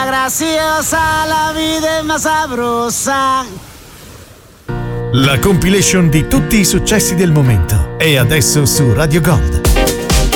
vida graciosa, la vida è más sabrosa. La compilation di tutti i successi del momento è adesso su Radio Gold.